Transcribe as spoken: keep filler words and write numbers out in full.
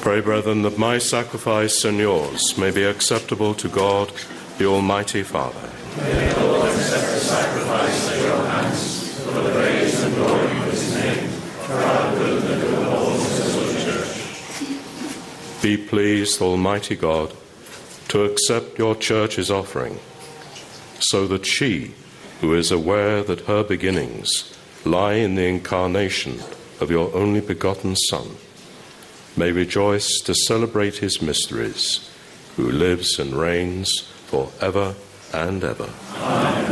Pray, brethren, that my sacrifice and yours may be acceptable to God, the Almighty Father. May the Lord accept the sacrifice at your hands for the praise and glory of his name, for our good and the whole of his holy church. Be pleased, Almighty God, to accept your church's offering, so that she, who is aware that her beginnings lie in the incarnation of your only begotten Son, may rejoice to celebrate his mysteries, who lives and reigns for ever and ever. Amen.